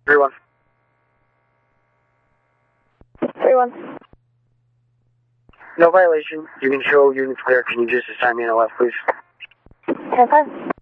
3-1. 3-1. No violation. You can show unit clear. Can you just assign me on the left, please? 10-5.